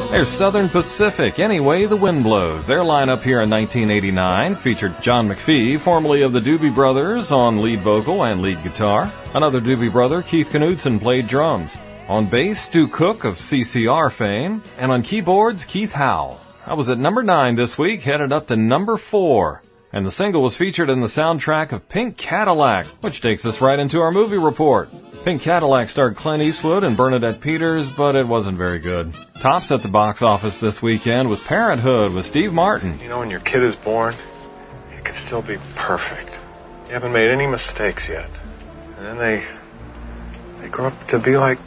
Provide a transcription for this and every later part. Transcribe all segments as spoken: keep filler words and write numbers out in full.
There's Southern Pacific, Any Way the Wind Blows. Their lineup here in nineteen eighty-nine featured John McPhee, formerly of the Doobie Brothers, on lead vocal and lead guitar. Another Doobie brother, Keith Knudsen, played drums. On bass, Stu Cook of C C R fame. And on keyboards, Keith Howell. I was at number nine this week, headed up to number four. And the single was featured in the soundtrack of Pink Cadillac, which takes us right into our movie report. Pink Cadillac starred Clint Eastwood and Bernadette Peters, but it wasn't very good. Tops at the box office this weekend was Parenthood with Steve Martin. You know, when your kid is born, it could still be perfect. You haven't made any mistakes yet. And then they, they grow up to be like,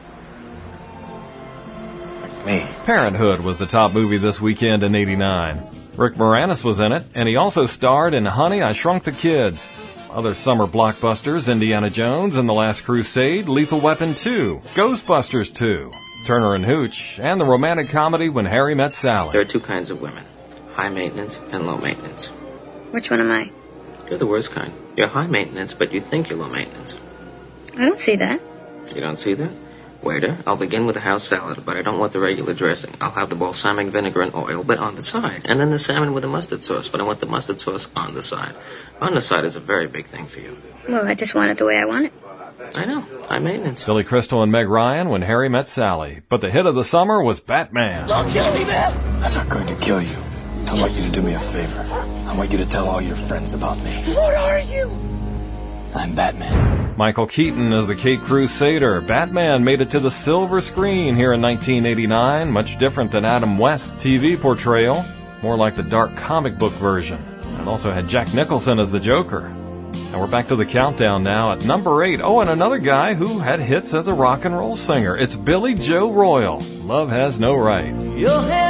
like me. Parenthood was the top movie this weekend in eighty-nine. Rick Moranis was in it, and he also starred in Honey, I Shrunk the Kids. Other summer blockbusters, Indiana Jones and The Last Crusade, Lethal Weapon two, Ghostbusters two, Turner and Hooch, and the romantic comedy When Harry Met Sally. There are two kinds of women, high maintenance and low maintenance. Which one am I? You're the worst kind. You're high maintenance, but you think you're low maintenance. I don't see that. You don't see that? Waiter, I'll begin with a house salad, but I don't want the regular dressing. I'll have the balsamic vinegar and oil, but on the side. And then the salmon with the mustard sauce, but I want the mustard sauce on the side. On the side is a very big thing for you. Well, I just want it the way I want it. I know. High maintenance. Billy Crystal and Meg Ryan, When Harry Met Sally. But the hit of the summer was Batman. Don't kill me, man! I'm not going to kill you. I want you to do me a favor. I want you to tell all your friends about me. What are you? I'm Batman. Michael Keaton as the Caped Crusader. Batman made it to the silver screen here in nineteen eighty-nine, much different than Adam West's T V portrayal, more like the dark comic book version. It also had Jack Nicholson as the Joker. And we're back to the countdown now at number eight. Oh, and another guy who had hits as a rock and roll singer. It's Billy Joe Royal. Love Has No Right.